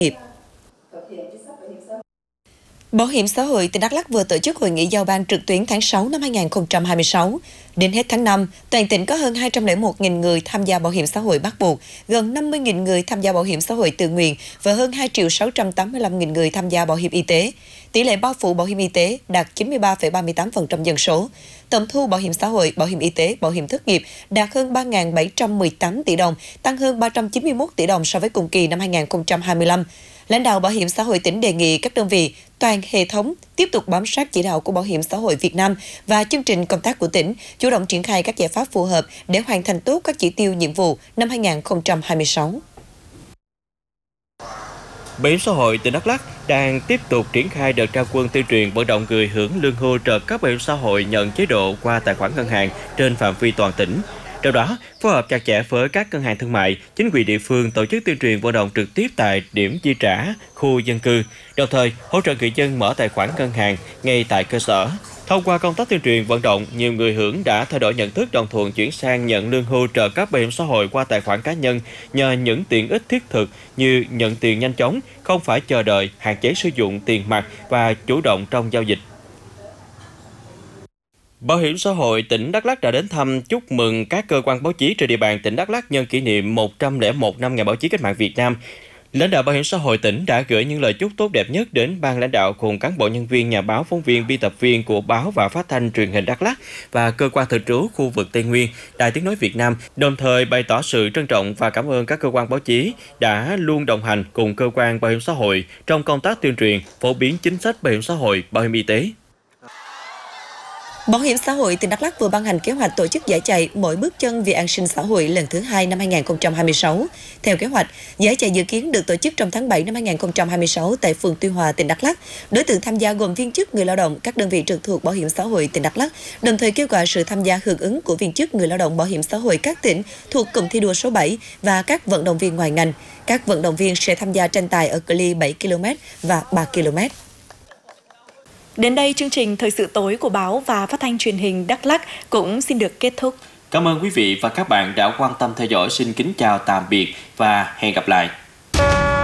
nghiệp. Bảo hiểm xã hội tỉnh Đắk Lắk vừa tổ chức hội nghị giao ban trực tuyến tháng 6 năm 2026. Đến hết tháng 5, toàn tỉnh có hơn 201.000 người tham gia bảo hiểm xã hội bắt buộc, gần 50.000 người tham gia bảo hiểm xã hội tự nguyện và hơn 2.685.000 người tham gia bảo hiểm y tế. Tỷ lệ bao phủ bảo hiểm y tế đạt 93,38% dân số. Tổng thu bảo hiểm xã hội, bảo hiểm y tế, bảo hiểm thất nghiệp đạt hơn 3.718 tỷ đồng, tăng hơn 391 tỷ đồng so với cùng kỳ năm 2025. Lãnh đạo Bảo hiểm xã hội tỉnh đề nghị các đơn vị, toàn hệ thống tiếp tục bám sát chỉ đạo của Bảo hiểm xã hội Việt Nam và chương trình công tác của tỉnh, chủ động triển khai các giải pháp phù hợp để hoàn thành tốt các chỉ tiêu nhiệm vụ năm 2026. Bảo hiểm xã hội tỉnh Đắk Lắk đang tiếp tục triển khai đợt ra quân tuyên truyền vận động người hưởng lương hưu trợ cấp bảo hiểm xã hội nhận chế độ qua tài khoản ngân hàng trên phạm vi toàn tỉnh. Trong đó, phối hợp chặt chẽ với các ngân hàng thương mại, chính quyền địa phương tổ chức tuyên truyền vận động trực tiếp tại điểm chi trả, khu dân cư, đồng thời hỗ trợ người dân mở tài khoản ngân hàng ngay tại cơ sở. Thông qua công tác tuyên truyền vận động, nhiều người hưởng đã thay đổi nhận thức đồng thuận chuyển sang nhận lương hưu trợ cấp bảo hiểm xã hội qua tài khoản cá nhân nhờ những tiện ích thiết thực như nhận tiền nhanh chóng, không phải chờ đợi, hạn chế sử dụng tiền mặt và chủ động trong giao dịch. Bảo hiểm xã hội tỉnh Đắk Lắk đã đến thăm chúc mừng các cơ quan báo chí trên địa bàn tỉnh Đắk Lắk nhân kỷ niệm 101 năm Ngày Báo chí Cách mạng Việt Nam. Lãnh đạo Bảo hiểm xã hội tỉnh đã gửi những lời chúc tốt đẹp nhất đến ban lãnh đạo cùng cán bộ nhân viên, nhà báo, phóng viên, biên tập viên của báo và phát thanh truyền hình Đắk Lắk và cơ quan thường trú khu vực Tây Nguyên, Đài Tiếng nói Việt Nam, đồng thời bày tỏ sự trân trọng và cảm ơn các cơ quan báo chí đã luôn đồng hành cùng cơ quan bảo hiểm xã hội trong công tác tuyên truyền, phổ biến chính sách bảo hiểm xã hội, bảo hiểm y tế. Bảo hiểm xã hội tỉnh Đắk Lắk vừa ban hành kế hoạch tổ chức giải chạy Mỗi bước chân vì an sinh xã hội lần thứ 2 năm 2026. Theo kế hoạch, giải chạy dự kiến được tổ chức trong tháng 7 năm 2026 tại phường Tuy Hòa, tỉnh Đắk Lắk. Đối tượng tham gia gồm viên chức, người lao động, các đơn vị trực thuộc Bảo hiểm xã hội tỉnh Đắk Lắk, đồng thời kêu gọi sự tham gia hưởng ứng của viên chức, người lao động bảo hiểm xã hội các tỉnh thuộc cụm thi đua số 7 và các vận động viên ngoài ngành. Các vận động viên sẽ tham gia tranh tài ở cự ly 7 km và 3 km. Đến đây, chương trình Thời sự tối của báo và phát thanh truyền hình Đắk Lắk cũng xin được kết thúc. Cảm ơn quý vị và các bạn đã quan tâm theo dõi. Xin kính chào tạm biệt và hẹn gặp lại.